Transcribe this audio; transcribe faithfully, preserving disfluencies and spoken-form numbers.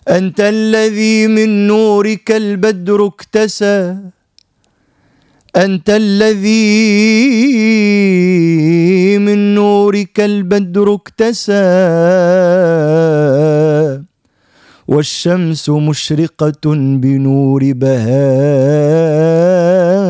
أنت الذي من نورك البدر اكتسى، أنت الذي من نورك البدر اكتسى، والشمس مشرقة بنور بهائك